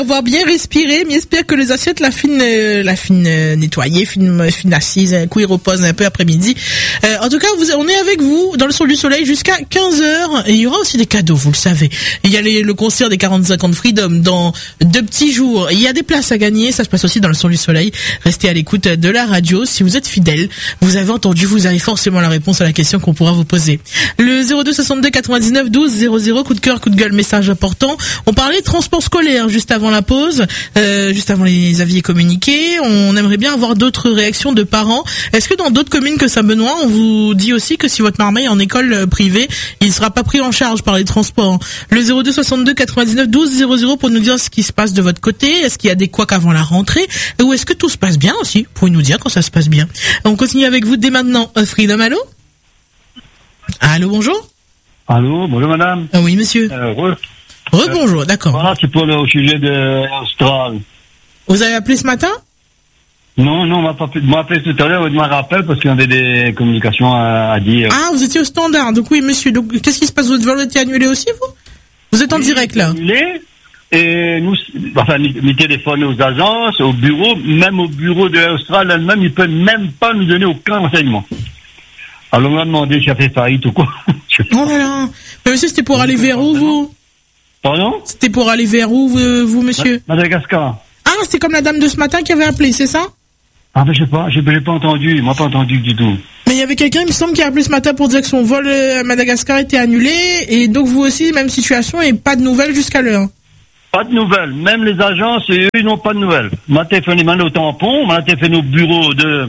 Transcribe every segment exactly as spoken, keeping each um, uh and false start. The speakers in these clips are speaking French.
Avoir bien respiré, mais j'espère que les assiettes, la fine, euh, la fine euh, nettoyée, fine, fine assise, un coup ils reposent un peu après-midi. Euh, en tout cas, vous, on est avec vous dans le son du soleil jusqu'à quinze heures. Et il y aura aussi des cadeaux, vous le savez. Il y a les, le concert des quarante-cinq ans de Freedom dans deux petits jours. Il y a des places à gagner, ça se passe aussi dans le son du soleil. Restez à l'écoute de la radio. Si vous êtes fidèle, vous avez entendu, vous avez forcément la réponse à la question qu'on pourra vous poser. Le zéro deux soixante-deux quatre-vingt-dix-neuf douze zéro zéro, coup de cœur, coup de gueule, message important. On parlait de transport scolaire juste avant la pause, euh, juste avant les avis et communiqués. On aimerait bien avoir d'autres réactions de parents. Est-ce que dans d'autres communes que Saint-Benoît, on vous dit aussi que si votre marmaille est en école privée, il ne sera pas pris en charge par les transports? Le zéro deux soixante-deux quatre-vingt-dix-neuf douze zéro zéro pour nous dire ce qui se passe de votre côté. Est-ce qu'il y a des couacs avant la rentrée? Ou est-ce que tout se passe bien aussi? Vous pouvez nous dire quand ça se passe bien. On continue avec vous dès maintenant. Freedom, allô? Allô, bonjour? Allô, bonjour madame. Ah oui, monsieur. Euh, re. Rebonjour, d'accord. Voilà, c'est pour le au sujet de Austral. Vous avez appelé ce matin? Non, non, on m'a pas appelé, m'a appelé tout à l'heure, on m'a rappelé parce qu'il y avait des communications à, à dire. Ah, vous étiez au standard, donc oui, monsieur. Donc, qu'est-ce qui se passe? Votre vol a été annulé aussi, vous? Vous êtes en oui, direct, là? Annulé, et nous, enfin, mes téléphones aux agences, au bureau, même au bureau de Austral elle-même, ils peuvent même pas nous donner aucun renseignement. Alors, on m'a demandé si ça fait faillite ou quoi. Oh là là. Mais monsieur, c'était pour aller vers où, vous? Pardon? C'était pour aller vers où, vous, vous monsieur? Madagascar. Ah, c'est comme la dame de ce matin qui avait appelé, c'est ça? Ah, ben, je sais pas, j'ai pas entendu, moi pas entendu du tout. Mais il y avait quelqu'un, il me semble, qui a appelé ce matin pour dire que son vol à Madagascar était annulé, et donc vous aussi, même situation, et pas de nouvelles jusqu'à l'heure. Pas de nouvelles, même les agences, eux, ils n'ont pas de nouvelles. On m'a téléphoné maintenant au tampon, on m'a téléphoné au bureau de...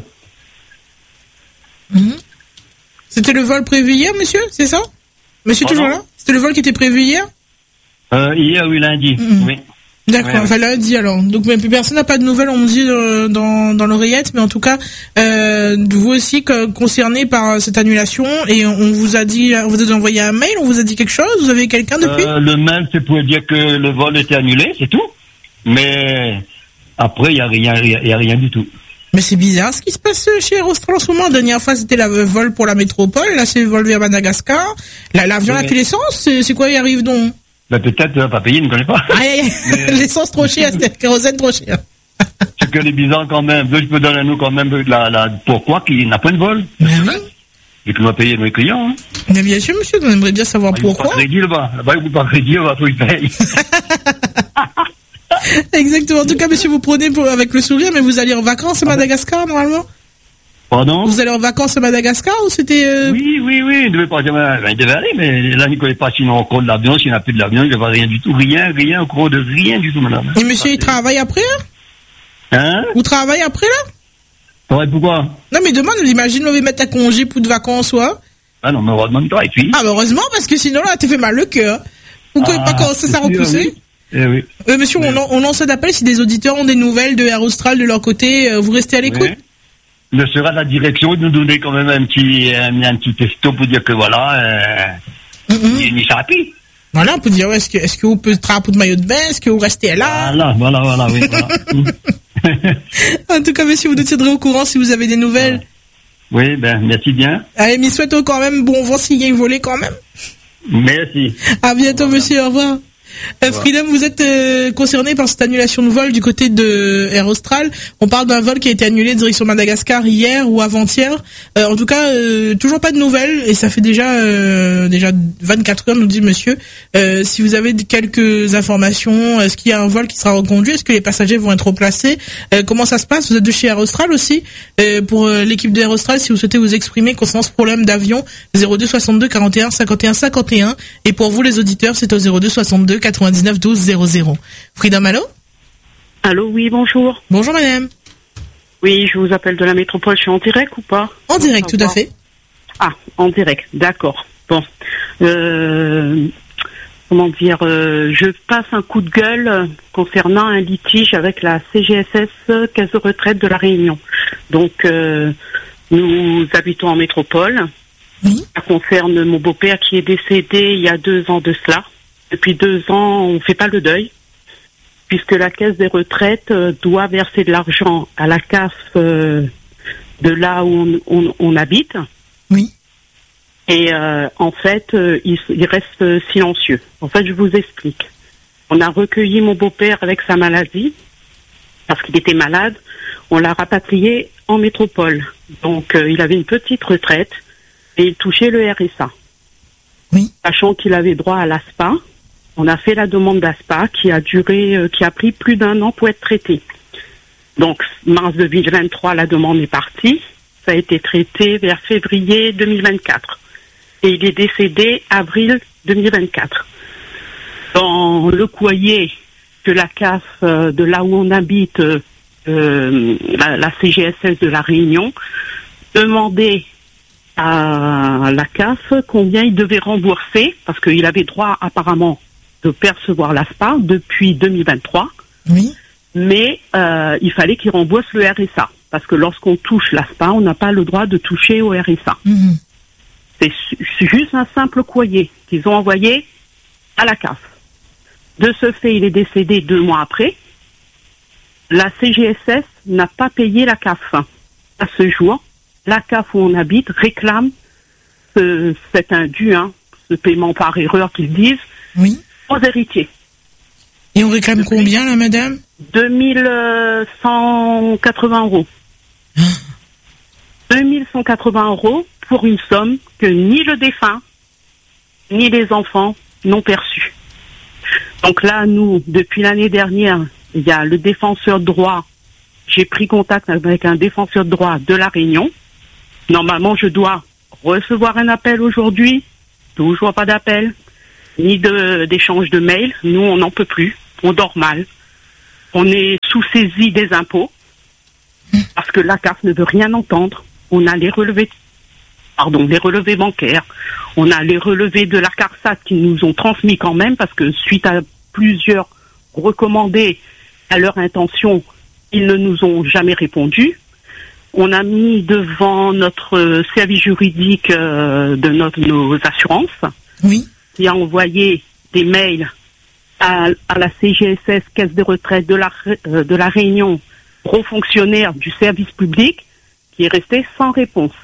Mmh. C'était le vol prévu hier, monsieur, c'est ça? Monsieur, Pardon? toujours là? C'était le vol qui était prévu hier? Euh, hier, oui, lundi, mmh. oui. D'accord, ouais, enfin lundi alors. Donc même plus personne n'a pas de nouvelles, on me dit euh, dans dans l'oreillette, mais en tout cas, euh, vous aussi que, concerné par cette annulation, et on vous a dit, on vous a envoyé un mail, on vous a dit quelque chose, vous avez quelqu'un depuis? euh, Le mail, c'est pour dire que le vol était annulé, c'est tout. Mais après, il y a rien, il y a rien du tout. Mais c'est bizarre ce qui se passe chez Austral en ce moment. La dernière fois, c'était le vol pour la métropole, là c'est le vol vers Madagascar. Là, l'avion oui. a plus l'essence, c'est, c'est quoi, il arrive donc? Ben, peut-être, euh, pas payé, je ne connais pas. Aïe, aïe, mais... l'essence trop chère, c'était le kérosène trop cher. C'est que les bizarres quand même, je peux donner à nous quand même la, la, pourquoi qu'il n'a pas de vol. Ben oui. Et qu'on doit payer nos clients. Hein. Mais bien sûr, monsieur, on aimerait bien savoir bah, pourquoi. Il n'y a pas de crédit là-bas. Là-bas, il n'y a pas de crédit, on va tout y payer. Exactement. En tout cas, monsieur, vous prenez pour, avec le sourire, mais vous allez en vacances à Madagascar, normalement? Pardon? Vous allez en vacances à Madagascar ou c'était... Euh... Oui, oui, oui, il devait pas, ben, il devait aller, mais là, il ne connaît pas sinon au cours de l'avion, s'il n'a plus de l'avion, il ne va rien du tout, rien, rien, au cours de rien du tout, madame. Et monsieur, il travaille après, là? Hein? Vous travaillez après, là? Travaille pourquoi? Non, mais demande, j'imagine, on va mettre à congé pour de vacances, ouais. Ah non, mais heureusement, il travaille, puis. Ah, mais heureusement, parce que sinon, là, t'es fait mal le cœur. Vous ne connaissez pas comment ça s'est repoussé? Eh oui. Euh, monsieur, mais... on, on lance un appel si des auditeurs ont des nouvelles de Air Austral de leur côté, euh, vous restez à l'écoute? Oui. Le sera de la direction de nous donner quand même un petit, un, un petit texto pour dire que voilà, euh, mm-hmm. il n'y sera plus. Voilà, on peut dire, ouais, est-ce que, est-ce que vous pouvez trapper de maillot de bain, est-ce que vous restez là? Voilà, voilà, voilà, oui, voilà. En tout cas, monsieur, vous nous tiendrez au courant si vous avez des nouvelles. Oui, ben, merci bien. Allez, mais souhaitons quand même bon vent s'il y a une volée quand même. Merci. À bientôt, voilà. Monsieur, au revoir. Euh, Freedom, vous êtes euh, concerné par cette annulation de vol du côté de Air Austral. On parle d'un vol qui a été annulé direction Madagascar hier ou avant-hier. Euh, en tout cas, euh, toujours pas de nouvelles et ça fait déjà euh, déjà vingt-quatre heures, nous dit monsieur. Euh, si vous avez quelques informations, est-ce qu'il y a un vol qui sera reconduit? Est-ce que les passagers vont être replacés? euh, Comment ça se passe? Vous êtes de chez Air Austral aussi? euh, Pour euh, l'équipe de Air Austral, si vous souhaitez vous exprimer concernant ce problème d'avion, zéro deux soixante-deux quarante et un cinquante et un cinquante et un. Et pour vous les auditeurs, c'est au zéro deux soixante-deux quatre-vingt-dix-neuf douze zéro zéro. Freedom, allô? Allô, oui, bonjour. Bonjour, madame. Oui, je vous appelle de la métropole. Je suis en direct ou pas? En direct, tout à fait. Ah, en direct, d'accord. Bon. Euh, comment dire, euh, je passe un coup de gueule concernant un litige avec la C G S S, Caisse de retraite de la Réunion. Donc, euh, nous habitons en métropole. Oui. Ça concerne mon beau-père qui est décédé il y a deux ans de cela. Depuis deux ans, on ne fait pas le deuil, puisque la caisse des retraites euh, doit verser de l'argent à la C A F euh, de là où on, on, on habite. Oui. Et euh, en fait, euh, il, il reste silencieux. En fait, je vous explique. On a recueilli mon beau-père avec sa maladie, parce qu'il était malade. On l'a rapatrié en métropole. Donc, euh, il avait une petite retraite et il touchait le R S A. Oui. Sachant qu'il avait droit à l'A S P A, on a fait la demande d'A S P A qui a duré, euh, qui a pris plus d'un an pour être traitée. Donc, mars deux mille vingt-trois, la demande est partie. Ça a été traité vers février deux mille vingt-quatre. Et il est décédé avril deux mille vingt-quatre. Dans le courrier que la C A F, euh, de là où on habite, euh, euh, la, la C G S S de la Réunion, demandait à la C A F combien il devait rembourser, parce qu'il avait droit apparemment de percevoir l'A S P A depuis deux mille vingt-trois. Oui. Mais euh, il fallait qu'il rembourse le R S A, parce que lorsqu'on touche l'A S P A, on n'a pas le droit de toucher au R S A. Mmh. C'est, c'est juste un simple courrier qu'ils ont envoyé à la C A F. De ce fait, il est décédé deux mois après. La C G S S n'a pas payé la C A F. À ce jour, la C A F où on habite réclame ce, cet indu, hein, ce paiement par erreur qu'ils disent, oui. aux héritiers. Et on réclame Depuis combien, là, madame? deux mille cent quatre-vingts euros. Ah. deux mille cent quatre-vingts euros pour une somme que ni le défunt, ni les enfants n'ont perçue. Donc là, nous, depuis l'année dernière, il y a le défenseur de droit. J'ai pris contact avec un défenseur de droit de la Réunion. Normalement, je dois recevoir un appel aujourd'hui. Toujours pas d'appel, ni de, d'échange de mails. Nous, on n'en peut plus. On dort mal. On est sous saisie des impôts. Parce que la C A F ne veut rien entendre. On a les relevés, pardon, les relevés bancaires. On a les relevés de la CARSAT qui nous ont transmis quand même, parce que suite à plusieurs recommandés à leur intention, ils ne nous ont jamais répondu. On a mis devant notre service juridique euh, de notre, nos assurances, oui. qui a envoyé des mails à, à la C G S S, Caisse de retraite de la, euh, de la Réunion, aux fonctionnaires du service public, qui est resté sans réponse.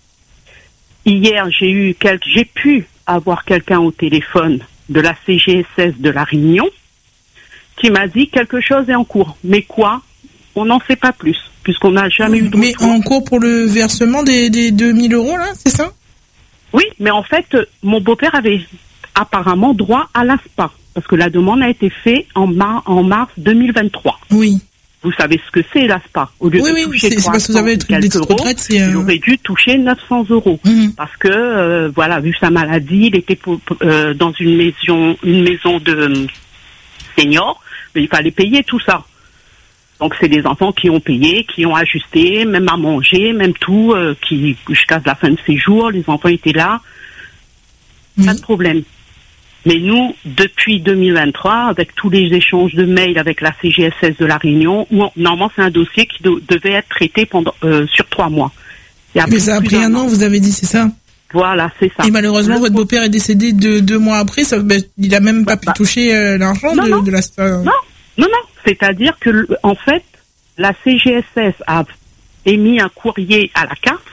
Hier, j'ai eu quel... j'ai pu avoir quelqu'un au téléphone de la C G S S de la Réunion qui m'a dit quelque chose est en cours. Mais quoi? On n'en sait pas plus, puisqu'on n'a jamais eu de Mais en cours pour le versement des, des deux mille euros, là, c'est ça? Oui, mais en fait, mon beau-père avait apparemment droit à l'A S P A, parce que la demande a été faite en, mar- en mars deux mille vingt-trois. Oui. Vous savez ce que c'est, l'A S P A. Au lieu oui, de oui, toucher c'est, c'est parce que vous avez des petites retraites, c'est... Euh... il aurait dû toucher neuf cents euros. Mmh. Parce que, euh, voilà, vu sa maladie, il était pour, euh, dans une maison, une maison de euh, seniors, mais il fallait payer tout ça. Donc, c'est des enfants qui ont payé, qui ont ajusté, même à manger, même tout, euh, qui, jusqu'à la fin de ses jours, les enfants étaient là. Mmh. Pas de problème. Mais nous, depuis deux mille vingt-trois, avec tous les échanges de mails avec la C G S S de la Réunion, où on, normalement c'est un dossier qui de, devait être traité pendant euh, sur trois mois. Mais ça a pris un an, an, vous avez dit, c'est ça? Voilà, c'est ça. Et malheureusement, le votre beau-père est décédé de, deux mois après, ça, ben, il a même pas bah, pu bah, toucher euh, l'argent non, de, non, de la... Euh... Non, non, non. C'est-à-dire que, en fait, la C G S S a émis un courrier à la C A F,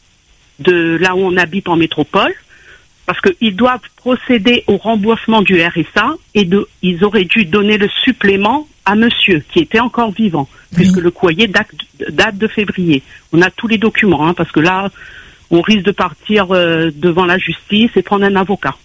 de là où on habite en métropole, parce qu'ils doivent procéder au remboursement du R S A et de, ils auraient dû donner le supplément à monsieur, qui était encore vivant, oui. puisque le courrier date, date de février. On a tous les documents, hein, parce que là, on risque de partir euh, devant la justice et prendre un avocat.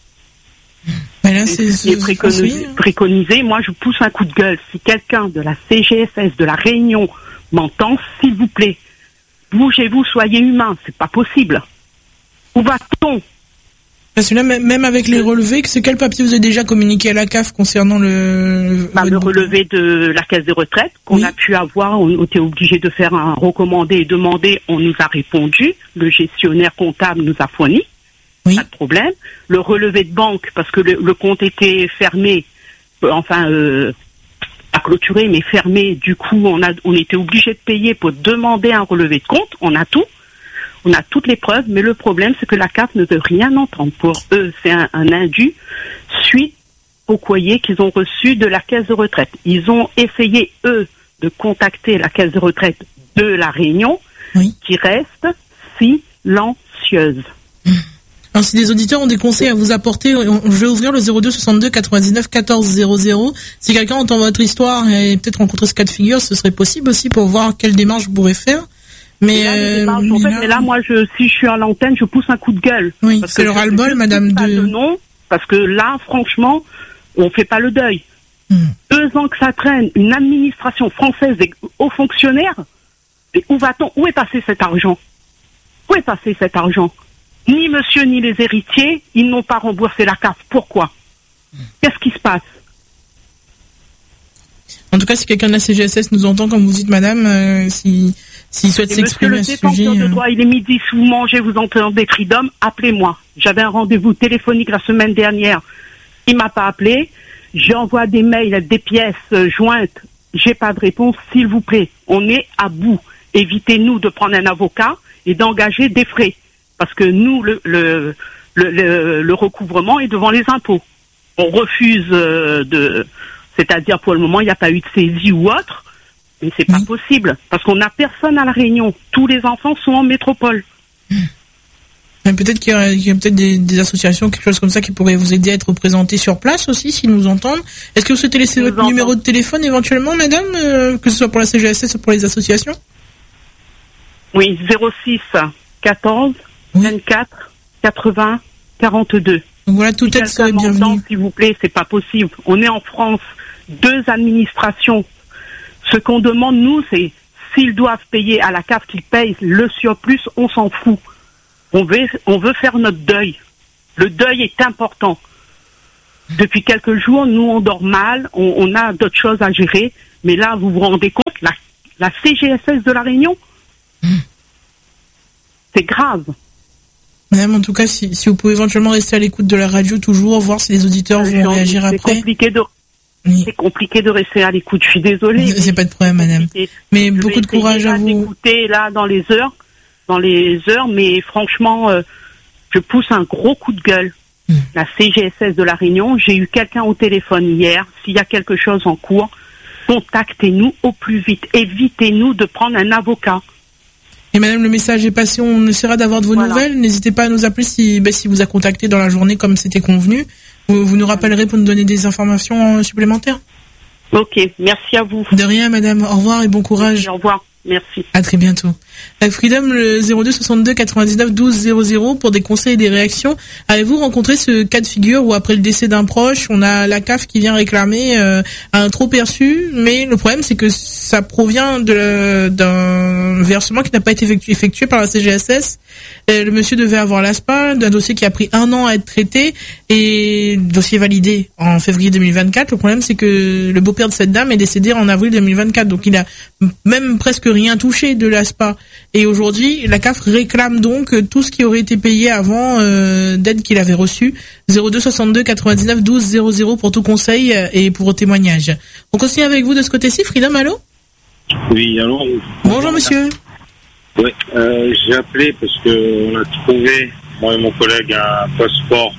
Mais là, c'est, c'est, c'est préconisé, préconisé. Moi, je pousse un coup de gueule. Si quelqu'un de la C G S S de la Réunion m'entend, s'il vous plaît, bougez-vous, soyez humain. C'est pas possible. Où va-t-on? Parce que là, même avec les relevés, c'est quel papier vous avez déjà communiqué à la C A F concernant le... Bah, le relevé de la caisse de retraite qu'on oui. a pu avoir, on était obligé de faire un recommandé et demander, on nous a répondu, le gestionnaire comptable nous a fourni, oui. pas de problème. Le relevé de banque, parce que le, le compte était fermé, euh, enfin, euh, pas clôturé, mais fermé, du coup, on, a, on était obligé de payer pour demander un relevé de compte, on a tout. On a toutes les preuves, mais le problème, c'est que la C A F ne veut rien entendre. Pour eux, c'est un, un indu suite au courrier qu'ils ont reçu de la caisse de retraite. Ils ont essayé, eux, de contacter la caisse de retraite de la Réunion, oui. qui reste silencieuse. Mmh. Alors, si des auditeurs ont des conseils à vous apporter, je vais ouvrir le zéro deux soixante-deux quatre-vingt-dix-neuf quatorze zéro zéro. Si quelqu'un entend votre histoire et peut-être rencontrer ce cas de figure, ce serait possible aussi pour voir quelle démarche vous pourrez faire. Mais, là, euh, démarches, mais, en fait, là... mais là, moi, je, si je suis à l'antenne, je pousse un coup de gueule. Oui, c'est le ras-le-bol, madame de... de... Non, parce que là, franchement, on fait pas le deuil. Hmm. Deux ans que ça traîne, une administration française des hauts fonctionnaires, et où va-t-on? Où est passé cet argent? Où est passé cet argent? Ni monsieur, ni les héritiers, ils n'ont pas remboursé la C A F. Pourquoi? Qu'est-ce qui se passe? En tout cas, si quelqu'un de la C G S S nous entend, comme vous dites, madame, euh, si, s'il souhaite s'exprimer à ce sujet... Monsieur le détenteur de droit, il est midi, si vous mangez, vous entendez freedom, appelez-moi. J'avais un rendez-vous téléphonique la semaine dernière. Il m'a pas appelé. J'envoie des mails, des pièces euh, jointes. J'ai pas de réponse. S'il vous plaît, on est à bout. Évitez-nous de prendre un avocat et d'engager des frais. Parce que nous, le, le, le, le, le recouvrement est devant les impôts. On refuse euh, de... C'est-à-dire, pour le moment, il n'y a pas eu de saisie ou autre. Mais c'est pas oui. possible. Parce qu'on n'a personne à La Réunion. Tous les enfants sont en métropole. Mais peut-être qu'il y a, il y a peut-être des, des associations, quelque chose comme ça, qui pourraient vous aider à être représentés sur place aussi, s'ils nous entendent. Est-ce que vous souhaitez laisser votre entend. numéro de téléphone éventuellement, madame, euh, que ce soit pour la C G S S ou pour les associations? Oui, zéro six quatorze Oui. vingt-quatre quatre-vingts quarante-deux. Donc voilà, toute Si aide serait quelqu'un m'entend, bienvenue. s'il vous plaît, c'est pas possible. On est en France, deux administrations. Ce qu'on demande, nous, c'est s'ils doivent payer à la C A F, qu'ils payent le surplus, on s'en fout. On veut, on veut faire notre deuil. Le deuil est important. Depuis quelques jours, nous, on dort mal, on, on a d'autres choses à gérer. Mais là, vous vous rendez compte, la, la C G S S de La Réunion, mmh. c'est grave. Madame, en tout cas, si, si vous pouvez éventuellement rester à l'écoute de la radio toujours, voir si les auditeurs vont Genre, réagir c'est après. Compliqué de, Oui. C'est compliqué de rester à l'écoute, je suis désolée. C'est pas de problème, madame. Mais je beaucoup de courage à vous. D'écouter là dans les heures, dans les heures, mais franchement, euh, je pousse un gros coup de gueule. Mmh. La C G S S de La Réunion, j'ai eu quelqu'un au téléphone hier. S'il y a quelque chose en cours, contactez-nous au plus vite. Évitez-nous de prendre un avocat. Et madame, le message est passé, on essaiera d'avoir de vos voilà. nouvelles. N'hésitez pas à nous appeler si, ben, si vous a contacté dans la journée comme c'était convenu. Vous, vous nous rappellerez pour nous donner des informations supplémentaires. Ok, merci à vous. De rien, madame. Au revoir et bon courage. Merci, au revoir. Merci. À très bientôt. La Freedom, le zéro deux soixante-deux quatre-vingt-dix-neuf douze zéro zéro pour des conseils et des réactions. Avez-vous rencontré ce cas de figure où après le décès d'un proche, on a la C A F qui vient réclamer euh, un trop perçu, mais le problème c'est que ça provient de, d'un versement qui n'a pas été effectué, effectué par la C G S S. Et le monsieur devait avoir l'A S P A, d'un dossier qui a pris un an à être traité et le dossier validé en février deux mille vingt-quatre. Le problème c'est que le beau-père de cette dame est décédé en avril deux mille vingt-quatre, donc il a même presque rien touché de l'A S P A. Et aujourd'hui, la C A F réclame donc tout ce qui aurait été payé avant euh, d'aide qu'il avait reçue. zéro deux soixante-deux quatre-vingt-dix-neuf douze zéro zéro pour tout conseil et pour vos témoignages. On continue avec vous de ce côté-ci. Freedom, allô? Oui, allô? Bonjour, monsieur. Oui, euh, j'ai appelé parce que on a trouvé, moi et mon collègue, un passeport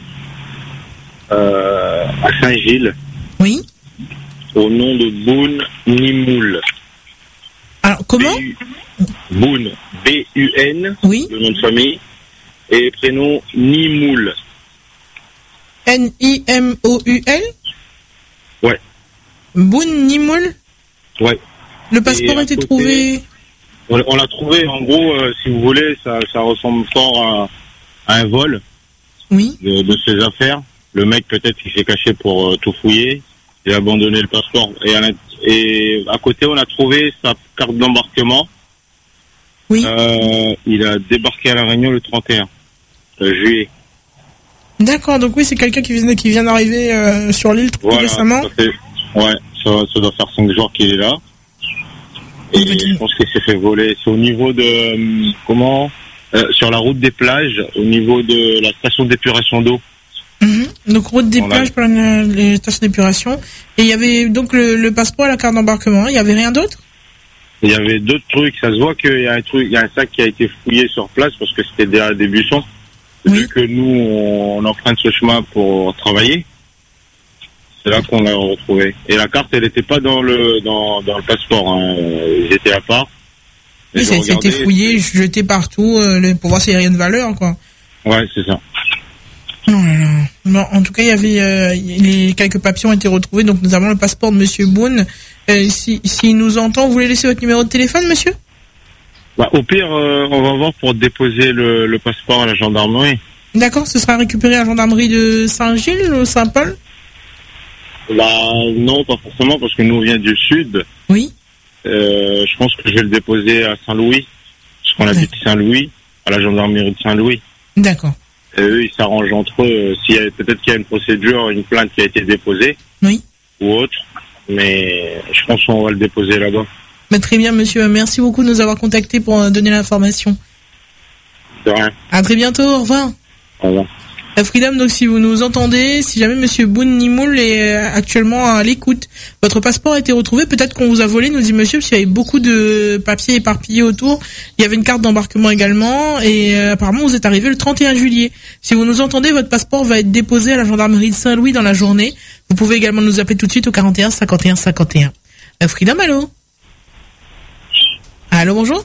euh, à Saint-Gilles. Oui. Au nom de Boun Nimoul. Alors, comment? Boun, B U N, oui. Le nom de famille, et prénom Nimoul. N I M O U L? Ouais. Boun Nimoul? Ouais. Le passeport a été côté, trouvé... On, on l'a trouvé, en gros, euh, si vous voulez, ça, ça ressemble fort à, à un vol. Oui. De, de ses affaires. Le mec, peut-être, il s'est caché pour euh, tout fouiller. Il a abandonné le passeport. Et à, et à côté, on a trouvé sa carte d'embarquement. Oui. Euh, il a débarqué à La Réunion le trente et un juillet. D'accord, donc oui, c'est quelqu'un qui vient, qui vient d'arriver euh, sur l'île tout voilà, récemment. Ça fait, ouais, ça, ça doit faire cinq jours qu'il est là. Et oui. Je pense qu'il s'est fait voler. C'est au niveau de... Euh, comment euh, sur la route des plages, au niveau de la station d'épuration d'eau. Mmh. Donc route des plages pour la, les stations d'épuration. Et il y avait donc le, le passeport et la carte d'embarquement. Il y avait rien d'autre? Il y avait d'autres trucs. Ça se voit qu'il y a un truc, il y a un sac qui a été fouillé sur place parce que c'était derrière des buissons. Oui. Vu que nous on emprunte ce chemin pour travailler, c'est là qu'on l'a retrouvé. Et la carte, elle n'était pas dans le dans dans le passeport. Hein. Ils étaient à part. Oui, ça a été fouillé, jeté partout euh, pour voir s'il n'y a rien de valeur, quoi. Ouais, c'est ça. Bon, en tout cas, il y avait euh, les quelques papiers ont été retrouvés, donc nous avons le passeport de Monsieur Boone. Euh, si s'il nous entend, vous voulez laisser votre numéro de téléphone, monsieur? Bah, au pire, euh, on va voir pour déposer le, le passeport à la gendarmerie. D'accord, ce sera récupéré à la gendarmerie de Saint-Gilles ou Saint-Paul? Bah non, pas forcément, parce que nous on vient du sud. Oui. Euh, je pense que je vais le déposer à Saint-Louis, parce qu'on habite Saint-Louis, à la gendarmerie de Saint-Louis. D'accord. Et eux, ils s'arrangent entre eux. S'il y a, peut-être qu'il y a une procédure, une plainte qui a été déposée. Oui. Ou autre. Mais je pense qu'on va le déposer là-bas. Bah, très bien, monsieur. Merci beaucoup de nous avoir contactés pour euh, donner l'information. De rien. À très bientôt. Au revoir. Au revoir. La Freedom, donc si vous nous entendez, si jamais monsieur Boone Nimoul est actuellement à l'écoute, votre passeport a été retrouvé, peut-être qu'on vous a volé, nous dit monsieur, parce qu'il y avait beaucoup de papiers éparpillés autour. Il y avait une carte d'embarquement également, et euh, apparemment vous êtes arrivé le trente et un juillet. Si vous nous entendez, votre passeport va être déposé à la gendarmerie de Saint-Louis dans la journée. Vous pouvez également nous appeler tout de suite au quarante et un cinquante et un cinquante et un. La Freedom, allô? Allô, bonjour?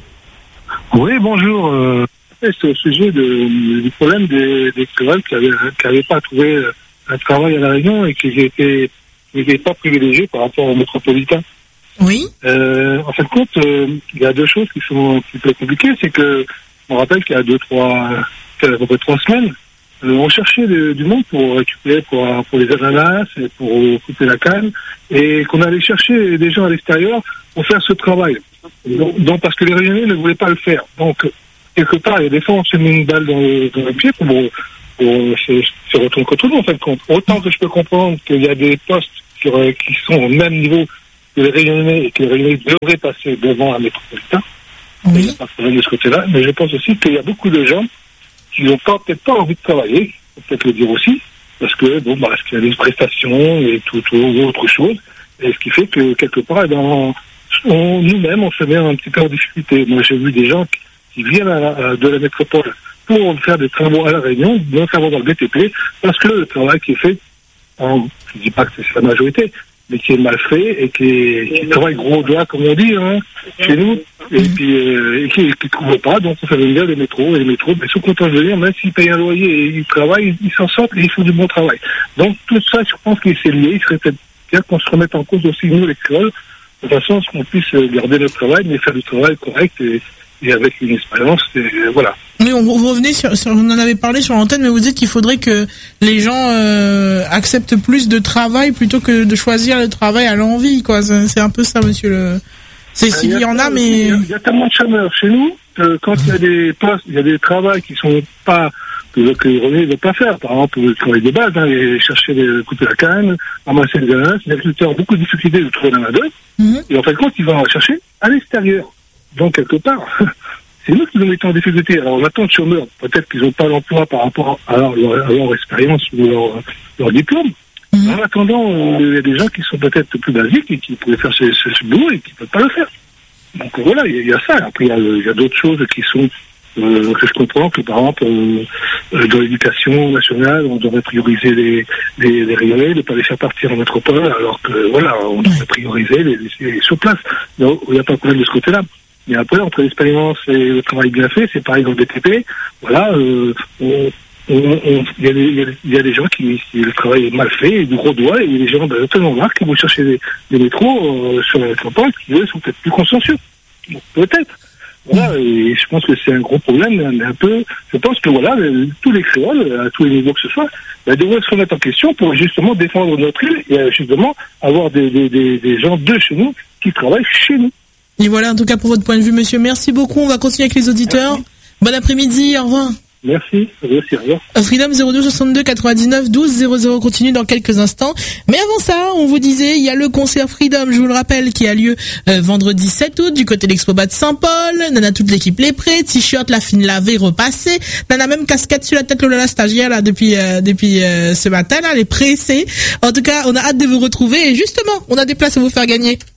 Oui, bonjour. Euh... C'est au sujet de, du problème des, des créoles qui n'avaient pas trouvé un travail à La Réunion et qui n'étaient pas privilégiés par rapport aux métropolitains. Oui. Euh, en fin de compte, euh, il y a deux choses qui sont un petit peu compliquées. C'est que, on rappelle qu'il y a deux, trois, à peu près trois semaines, euh, on cherchait de, du monde pour récupérer pour, pour les ananas et pour couper la canne et qu'on allait chercher des gens à l'extérieur pour faire ce travail. Donc, donc parce que les Réunionnais ne voulaient pas le faire. Donc, quelque part, il y a des fois, on se met une balle dans le, dans le pied pour, pour, pour se, se retourner contre nous, en fait. Autant que je peux comprendre qu'il y a des postes qui, qui sont au même niveau que les Réunionnais et que les Réunionnais devraient passer devant un métropolitain. Oui. Il n'y a pas de problème de ce côté-là. Mais je pense aussi qu'il y a beaucoup de gens qui n'ont pas, peut-être pas envie de travailler, faut peut-être le dire aussi, parce que, bon, bah, parce qu'il y a des prestations et tout, tout autre chose. Et ce qui fait que, quelque part, dans, on, nous-mêmes, on se met un petit peu en difficulté. Moi, j'ai vu des gens qui, qui viennent à la, de la métropole pour faire des travaux à La Réunion, notamment dans le B T P, parce que le travail qui est fait, en, je ne dis pas que c'est la majorité, mais qui est mal fait et qui, est, qui travaille gros doigt, comme on dit, hein, chez nous, et puis euh, et qui ne trouve pas, donc on fait venir les métros, et les métros, mais sont contents de venir, même s'ils payent un loyer et ils travaillent, ils s'en sortent et ils font du bon travail. Donc tout ça, je pense que c'est lié, il serait peut-être bien qu'on se remette en cause aussi, nous, les créoles, de façon à ce qu'on puisse garder notre travail, mais faire du travail correct et et avec une expérience, et voilà. Oui, on, vous revenez sur, sur, on en avait parlé sur l'antenne, mais vous dites qu'il faudrait que les gens euh, acceptent plus de travail plutôt que de choisir le travail à l'envie, quoi. C'est un peu ça, monsieur le. C'est s'il y, y en a, mais il y a, il y a tellement de chômeurs chez nous que quand il y a des postes, il y a des travaux qui sont pas que, que les René ne veulent pas faire. Par exemple, le travail de base, hein, et chercher des couper la canne, ramasser les ananas, les agriculteurs ont beaucoup de difficultés de trouver la main d'œuvre. Mm-hmm. Et en fait, quand ils vont en chercher à l'extérieur. Donc, quelque part, c'est nous qui nous mettons en difficulté. Alors, on attend de chômeurs. Peut-être qu'ils n'ont pas l'emploi par rapport à leur, à leur expérience ou leur, leur diplôme. Mmh. En attendant, il y a des gens qui sont peut-être plus basiques et qui pourraient faire ce, ce, ce boulot et qui ne peuvent pas le faire. Donc, voilà, il y, y a ça. Après, il y a, il y a d'autres choses qui sont, euh, que je comprends, que par exemple, euh, dans l'éducation nationale, on devrait prioriser les, les, les Réunionnais, ne pas les faire partir en métropole, alors que, voilà, on devrait prioriser les laisser sur place. Donc, il n'y a pas de problème de ce côté-là. Mais après, entre l'expérience et le travail bien fait, c'est pareil dans le B T P. Voilà, euh, on, on, on, il y a des, il y a, il y a des gens qui, qui, le travail est mal fait, et du gros doigt, et les gens, ben, tellement marre qui vont chercher des, des métros, euh, sur la métropole, qui, eux, sont peut-être plus consciencieux. Bon, peut-être. Voilà, et je pense que c'est un gros problème, mais un peu, je pense que voilà, les, tous les créoles, à tous les niveaux que ce soit, ben, devraient se remettre en question pour justement défendre notre île, et justement, avoir des, des, des, des gens de chez nous qui travaillent chez nous. Et voilà, en tout cas, pour votre point de vue, monsieur. Merci beaucoup. On va continuer avec les auditeurs. Merci. Bon après-midi. Au revoir. Merci. Merci. Au revoir. Freedom zéro deux soixante-deux quatre-vingt-dix-neuf douze zéro zéro continue dans quelques instants. Mais avant ça, on vous disait, il y a le concert Freedom, je vous le rappelle, qui a lieu euh, vendredi sept août du côté de l'Expo-Bas de Saint-Paul. Nana, toute l'équipe les prête. T-shirt, la fine lavée, repassée. Nana, même casquette sur la tête, Lola, la stagiaire, là, depuis, euh, depuis euh, ce matin, là, elle est pressée. En tout cas, on a hâte de vous retrouver. Et justement, on a des places à vous faire gagner.